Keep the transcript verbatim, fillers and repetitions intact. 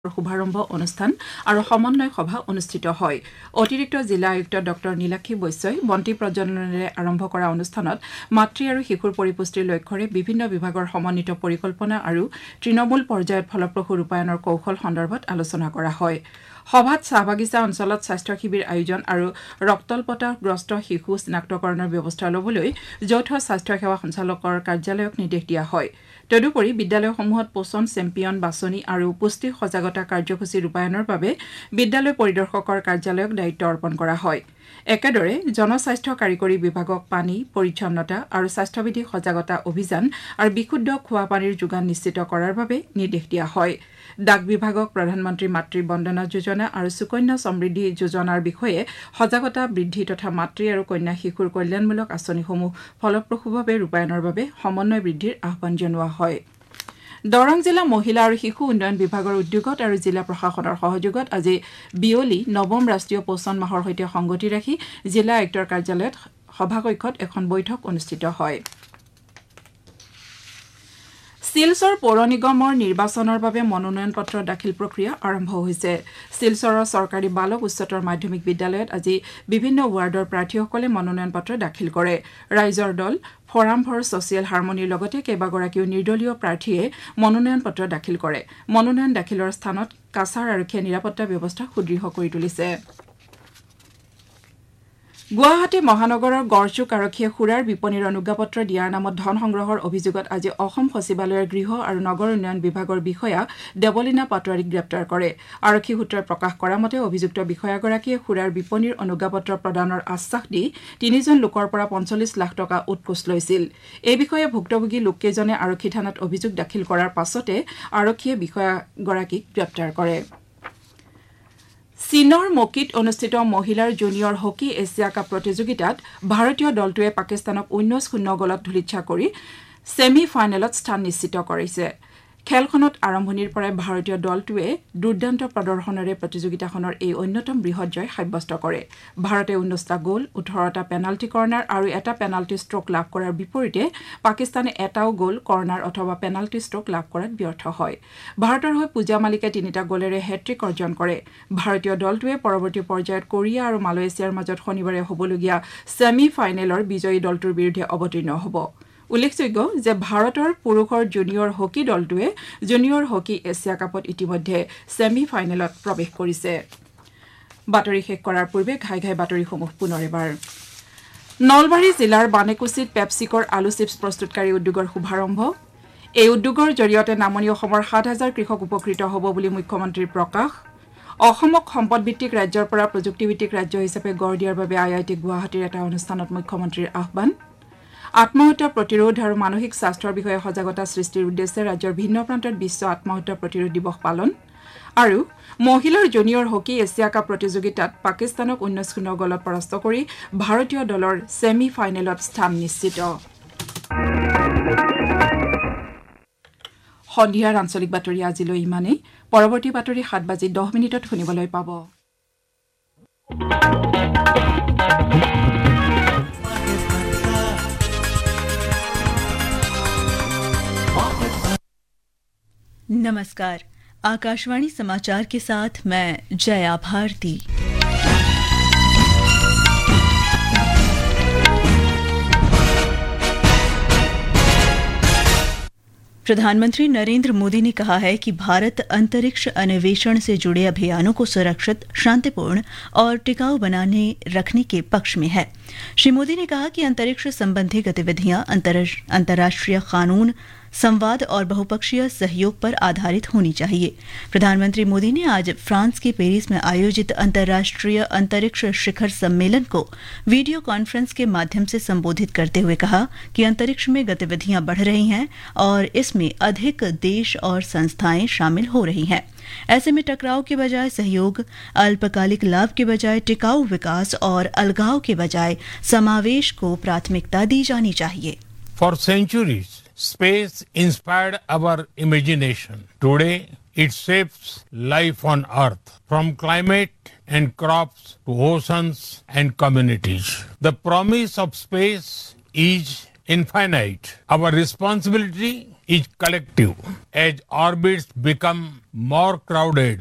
শুভাৰম্ভ অনুষ্ঠান আৰু সমন্বয় সভা অনুষ্ঠিত হয়। অতিৰিক্ত জিলা আয়ুক্ত ডক্টৰ নীলাক্ষী বৈশ্যই বন্তি প্ৰজ্বলনেৰে আৰম্ভ কৰা অনুষ্ঠানত মাতৃ আৰু শিশুৰ পৰিপুষ্টিৰ লক্ষ্যৰে বিভিন্ন বিভাগৰ সমন্বিত পৰিকল্পনা আৰু তৃণমূল পৰ্যায়ত ফলপ্ৰসূ ৰূপায়ণৰ কৌশল সন্দৰ্ভত আলোচনা কৰা হয়। সভাত চাহবাগিচা অঞ্চলত স্বাস্থ্য শিবিৰ আয়োজন আৰু ৰক্তল্পতাগ্ৰস্ত শিশু চিনাক্তকৰণৰ ব্যৱস্থা ল'বলৈ যৌথ স্বাস্থ্য সেৱা সঞ্চালকৰ কাৰ্যালয়ক নিৰ্দেশ দিয়া হয়। তদুপৰি বিদ্যালয়সমূহত পোষণ চেম্পিয়ন বাছনি আৰু পুষ্টি সজাগতা কাৰ্যসূচী ৰূপায়ণৰ বাবে বিদ্যালয় পৰিদৰ্শকৰ কাৰ্যালয়ক দায়িত্ব অৰ্পণ কৰা হয়। একেদৰে জনস্বাস্থ্য কাৰিকৰী বিভাগক পানী পৰিচ্ছন্নতা আৰু স্বাস্থ্যবিধি সজাগতা অভিযান আৰু বিশুদ্ধ খোৱা পানীৰ যোগান নিশ্চিত কৰাৰ বাবে নিৰ্দেশ দিয়া হয়। ডাক বিভাগক প্ৰধানমন্ত্ৰী মাতৃ বন্দনা যোজনা আৰু সুকন্যা সমৃদ্ধি যোজনাৰ বিষয়ে সজাগতা বৃদ্ধি তথা মাতৃ আৰু কন্যা শিশুৰ কল্যাণমূলক আঁচনিসমূহ ফলপ্ৰসূভাৱে ৰূপায়ণৰ বাবে সমন্বয় বৃদ্ধিৰ আহ্বান জনোৱা হয়। দৰং জিলা মহিলা আৰু শিশু উন্নয়ন বিভাগৰ উদ্যোগত আৰু জিলা প্ৰশাসনৰ সহযোগত আজি বিয়লি নৱম ৰাষ্ট্ৰীয় পোষণ মাহৰ সৈতে সংগতি ৰাখি জিলা আয়ুক্তৰ কাৰ্যালয়ত সভাকক্ষত এখন বৈঠক অনুষ্ঠিত হয়। শিলচৰ পৌৰ নিগমৰ নিৰ্বাচনৰ বাবে মনোনয়ন পত্ৰ দাখিল প্ৰক্ৰিয়া আৰম্ভ হৈছে। শিলচৰৰ চৰকাৰী বালক উচ্চতৰ মাধ্যমিক বিদ্যালয়ত আজি বিভিন্ন ৱাৰ্ডৰ প্ৰাৰ্থীসকলে মনোনয়ন পত্ৰ দাখিল কৰে। ৰাইজৰ দল ফৰাম ফৰ ছচিয়েল হাৰমনিৰ লগতে কেইবাগৰাকীও নিৰ্দলীয় প্ৰাৰ্থীয়ে মনোনয়ন পত্ৰ দাখিল কৰে। মনোনয়ন দাখিলৰ স্থানত কাছাৰ আৰক্ষীয়ে নিৰাপত্তা ব্যৱস্থা সুদৃঢ় কৰি তুলিছে। গুৱাহাটী মহানগৰৰ গড়চুক আৰক্ষীয়ে সুৰাৰ বিপণীৰ অনুজ্ঞাপত্ৰ দিয়াৰ নামত ধন সংগ্ৰহৰ অভিযোগত আজি অসম সচিবালয়ৰ গৃহ আৰু নগৰ উন্নয়ন বিভাগৰ বিষয়া দেৱলীনা পাটোৱাৰীক গ্ৰেপ্তাৰ কৰে। আৰক্ষী সূত্ৰই প্ৰকাশ কৰা মতে অভিযুক্ত বিষয়াগৰাকীয়ে সুৰাৰ বিপণীৰ অনুজ্ঞাপত্ৰ প্ৰদানৰ আশ্বাস দি তিনিজন লোকৰ পৰা পঞ্চল্লিছ লাখ টকা উৎকোচ লৈছিল। এই বিষয়ে ভুক্তভোগী লোককেইজনে আৰক্ষী থানাত অভিযোগ দাখিল কৰাৰ পাছতে আৰক্ষীয়ে বিষয়াগৰাকীক গ্ৰেপ্তাৰ কৰে। চীনৰ মকিত অনুষ্ঠিত মহিলাৰ জুনিয়ৰ হকী এছিয়া কাপ প্ৰতিযোগিতাত ভাৰতীয় দলটোৱে পাকিস্তানক ঊনৈশ শূন্য গলত ধূলিচ্ছা কৰি ছেমি ফাইনেলত স্থান নিশ্চিত কৰিছে। খেলখনত আৰম্ভণিৰ পৰাই ভাৰতীয় দলটোৱে দুৰ্দান্ত প্ৰদৰ্শনেৰে প্ৰতিযোগিতাখনৰ এই অন্যতম বৃহৎ জয় সাব্যস্ত কৰে। ভাৰতে ঊনৈশটা গ'ল, ওঠৰটা পেনাল্টি কৰ্ণাৰ আৰু এটা পেনাল্টি ষ্ট্ৰোক লাভ কৰাৰ বিপৰীতে পাকিস্তানে এটাও গ'ল, কৰ্ণাৰ অথবা পেনাল্টি ষ্ট্ৰোক লাভ কৰাত ব্যৰ্থ হয়। ভাৰতৰ হৈ পূজা মালিকে তিনিটা গ'লেৰে হেট্ৰিক অৰ্জন কৰে। ভাৰতীয় দলটোৱে পৰৱৰ্তী পৰ্যায়ত কোৰিয়া আৰু মালয়েছিয়াৰ মাজত শনিবাৰে হ'বলগীয়া ছেমি ফাইনেলৰ বিজয়ী দলটোৰ বিৰুদ্ধে অৱতীৰ্ণ হ'ব। উল্লেখযোগ্য যে ভাৰতৰ পুৰুষৰ জুনিয়ৰ হকী দলটোৱে জুনিয়ৰ হকী এছিয়া কাপত ইতিমধ্যে ছেমি ফাইনেলত প্ৰৱেশ কৰিছে। বাতৰি শেষ কৰাৰ পূৰ্বে ঘাই ঘাই বাতৰিসমূহ পুনৰ এবাৰ। নলবাৰী জিলাৰ বানেকুছিত পেপচিকৰ আলু চিপছ প্ৰস্তুতকাৰী উদ্যোগৰ শুভাৰম্ভ। এই উদ্যোগৰ জৰিয়তে নামনি অসমৰ সাত হাজাৰ কৃষক উপকৃত হ'ব বুলি মুখ্যমন্ত্ৰীৰ প্ৰকাশ। অসমক সম্পদভিত্তিক ৰাজ্যৰ পৰা প্ৰযুক্তিভিত্তিক ৰাজ্য হিচাপে গঢ় দিয়াৰ বাবে আই আই টি গুৱাহাটীৰ এটা অনুষ্ঠানত মুখ্যমন্ত্ৰীৰ আহ্বান। আত্মহত্যা প্ৰতিৰোধ আৰু মানসিক স্বাস্থ্যৰ বিষয়ে সজাগতা সৃষ্টিৰ উদ্দেশ্যে ৰাজ্যৰ ভিন্ন প্ৰান্তত বিশ্ব আত্মহত্যা প্ৰতিৰোধ দিৱস পালন। আৰু মহিলাৰ জুনিয়ৰ হকী এছিয়া কাপ প্ৰতিযোগিতাত পাকিস্তানক ঊনৈশ শূন্য গলত পৰাস্ত কৰি ভাৰতীয় দলৰ ছেমি ফাইনেলত স্থান নিশ্চিত। সন্ধিয়াৰ আঞ্চলিক বাতৰি আজিলৈ ইমানেই। পৰৱৰ্তী বাতৰি সাত বাজি দহ মিনিটত শুনিবলৈ পাব। नमस्कार, आकाशवाणी समाचार के साथ मैं जया भारती। प्रधानमंत्री नरेंद्र मोदी ने कहा है कि भारत अंतरिक्ष अन्वेषण से जुड़े अभियानों को सुरक्षित, शांतिपूर्ण और टिकाऊ बनाने रखने के पक्ष में है। श्री मोदी ने कहा कि अंतरिक्ष संबंधी गतिविधियां अंतर्राष्ट्रीय कानून, संवाद और बहुपक्षीय सहयोग पर आधारित होनी चाहिए। प्रधानमंत्री मोदी ने आज फ्रांस के पेरिस में आयोजित अंतर्राष्ट्रीय अंतरिक्ष शिखर सम्मेलन को वीडियो कॉन्फ्रेंस के माध्यम से संबोधित करते हुए कहा कि अंतरिक्ष में गतिविधियां बढ़ रही हैं और इसमें अधिक देश और संस्थाएं शामिल हो रही हैं। ऐसे में टकराव के बजाय सहयोग, अल्पकालिक लाभ के बजाय टिकाऊ विकास और अलगाव के बजाय समावेश को प्राथमिकता दी जानी चाहिए। For centuries, space inspired our imagination. Today, it shapes life on Earth, from climate and crops to oceans and communities. The promise of space is infinite. Our responsibility is collective. As orbits become more crowded,